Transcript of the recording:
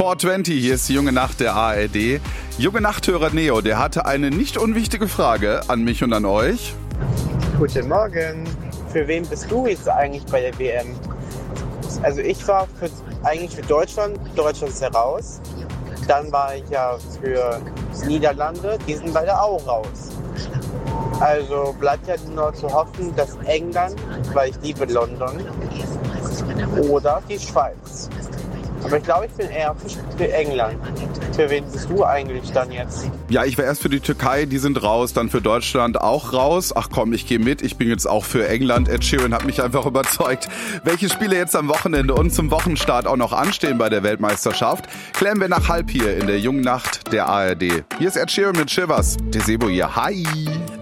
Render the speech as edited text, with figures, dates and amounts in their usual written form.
420, hier ist die Junge Nacht der ARD. Junge Nachthörer Neo, der hatte eine nicht unwichtige Frage an mich und an euch. Guten Morgen. Für wen bist du jetzt eigentlich bei der WM? Also ich war eigentlich für Deutschland. Deutschland ist ja raus. Dann war ich ja für Niederlande. Die sind beide auch raus. Also bleibt ja nur zu hoffen, dass England, weil ich liebe London, oder die Schweiz. Aber ich glaube, ich bin eher für England. Für wen bist du eigentlich dann jetzt? Ja, ich war erst für die Türkei, die sind raus, dann für Deutschland auch raus. Ach komm, ich gehe mit, ich bin jetzt auch für England. Ed Sheeran hat mich einfach überzeugt. Welche Spiele jetzt am Wochenende und zum Wochenstart auch noch anstehen bei der Weltmeisterschaft, klären wir nach halb hier in der Jungen Nacht der ARD. Hier ist Ed Sheeran mit Shivers. Der Sebo hier. Hi!